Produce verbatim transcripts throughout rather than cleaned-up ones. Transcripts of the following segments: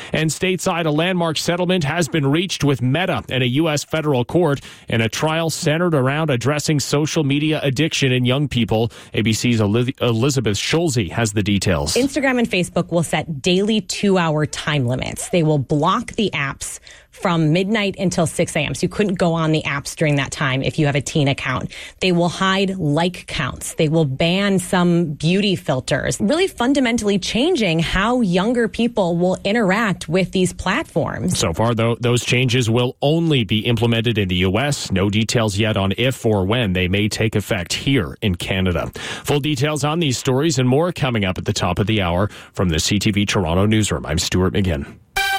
And stateside, a landmark settlement has been reached with Meta and a U S federal court in a trial centered around addressing social media addiction in young people. A B C's Elizabeth Schulze has the details. Instagram and Facebook will set daily two-hour time limits. They will block the apps from midnight until six a.m. So you couldn't go on the apps during that time if you have a teen account. They will hide like counts. They will ban some beauty filters, really fundamentally changing how younger people will interact with these platforms. So far, though, those changes will only be implemented in the U S. No details yet on if or when they may take effect here in Canada. Full details on these stories and more coming up at the top of the hour from the C T V Toronto newsroom. I'm Stuart McGinn.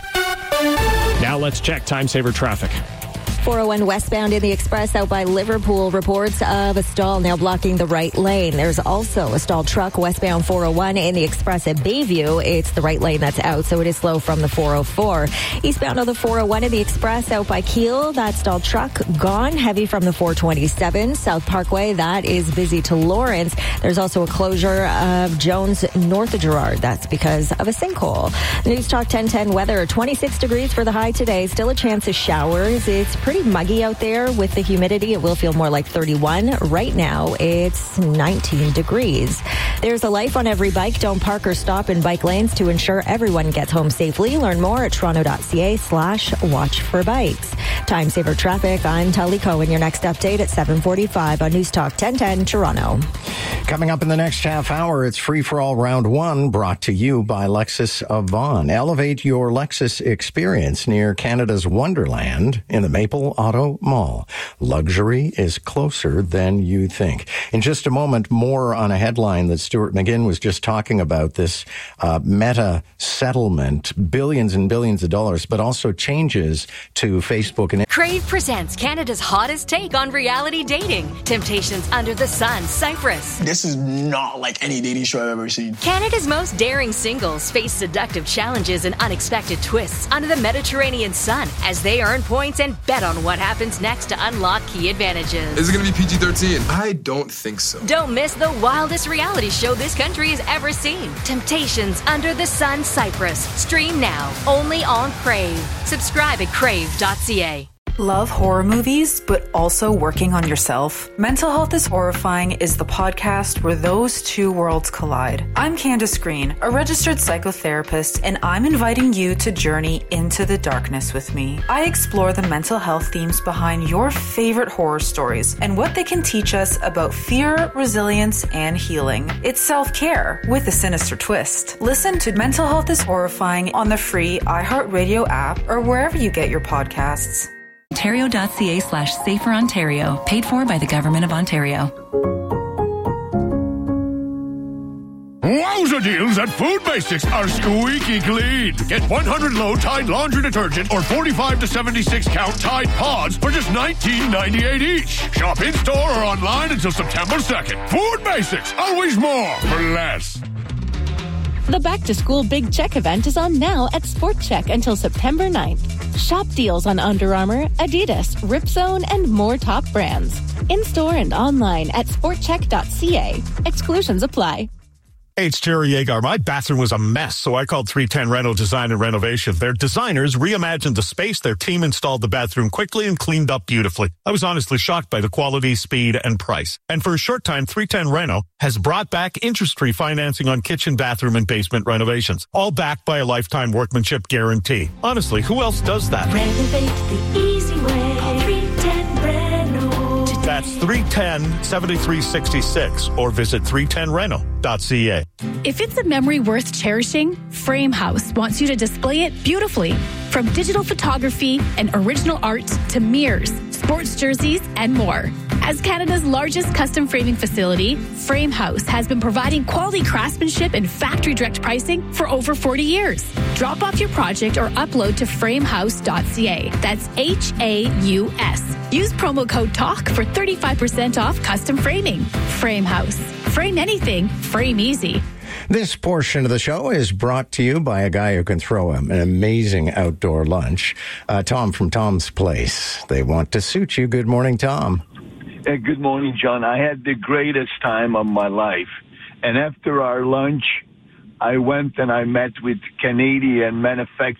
Now let's check time saver traffic. four oh one westbound in the Express out by Liverpool. Reports of a stall now blocking the right lane. There's also a stalled truck westbound four oh one in the Express at Bayview. It's the right lane that's out, so it is slow from the four oh four. Eastbound on the four oh one in the Express out by Keele. That stalled truck gone. Heavy from the four twenty-seven. South Parkway, that is busy to Lawrence. There's also a closure of Jones north of Gerrard. That's because of a sinkhole. News Talk ten ten weather. twenty-six degrees for the high today. Still a chance of showers. It's pretty muggy out there with the humidity. It will feel more like thirty-one. Right now, it's nineteen degrees. There's a life on every bike. Don't park or stop in bike lanes to ensure everyone gets home safely. Learn more at toronto.ca slash watch for bikes. Time saver traffic. I'm Tully Cohen. Your next update at seven forty-five on News Talk ten ten Toronto. Coming up in the next half hour, it's Free for All Round One, brought to you by Lexus of Vaughan. Elevate your Lexus experience near Canada's Wonderland in the Maple Auto Mall. Luxury is closer than you think. In just a moment, more on a headline that Stuart McGinn was just talking about, this uh, Meta settlement, billions and billions of dollars, but also changes to Facebook. And Crave presents Canada's hottest take on reality dating. Temptations Under the Sun, Cyprus. This is not like any dating show I've ever seen. Canada's most daring singles face seductive challenges and unexpected twists under the Mediterranean sun as they earn points and bet on what happens next to unlock key advantages. Is it going to be P G thirteen? I don't think so. Don't miss the wildest reality show this country has ever seen. Temptations Under the Sun, Cyprus. Stream now, only on Crave. Subscribe at crave dot c a. Love horror movies, but also working on yourself? Mental Health is Horrifying is the podcast where those two worlds collide. I'm Candace Green, a registered psychotherapist, and I'm inviting you to journey into the darkness with me. I explore the mental health themes behind your favorite horror stories and what they can teach us about fear, resilience, and healing. It's self-care with a sinister twist. Listen to Mental Health is Horrifying on the free iHeartRadio app or wherever you get your podcasts. Ontario.ca slash Safer Ontario. Paid for by the Government of Ontario. Wowza deals at Food Basics are squeaky clean. Get one hundred low Tide laundry detergent or forty-five to seventy-six count Tide pods for just nineteen ninety-eight each. Shop in-store or online until September second. Food Basics, always more for less. The Back to School Big Check event is on now at Sport Check until September ninth. Shop deals on Under Armour, Adidas, Ripzone, and more top brands. In-store and online at sport check dot c a. Exclusions apply. Hey, it's Jerry Yeagar. My bathroom was a mess, so I called three ten Reno Design and Renovation. Their designers reimagined the space. Their team installed the bathroom quickly and cleaned up beautifully. I was honestly shocked by the quality, speed, and price. And for a short time, three ten Reno has brought back interest-free financing on kitchen, bathroom, and basement renovations, all backed by a lifetime workmanship guarantee. Honestly, who else does that? Renovate the easy way. Call three ten Reno. That's three ten, seventy-three sixty-six or visit three ten reno dot c a. If it's a memory worth cherishing, Frame House wants you to display it beautifully. From digital photography and original art to mirrors, sports jerseys, and more. As Canada's largest custom framing facility, Frame House has been providing quality craftsmanship and factory direct pricing for over forty years. Drop off your project or upload to frame house dot c a. That's H A U S. Use promo code TALK for thirty-five percent off custom framing. Frame House. Frame anything, frame easy. This portion of the show is brought to you by a guy who can throw an amazing outdoor lunch. Uh, Tom from Tom's Place. They want to suit you. Good morning, Tom. Uh, good morning, John. I had the greatest time of my life. And after our lunch, I went and I met with Canadian manufacturers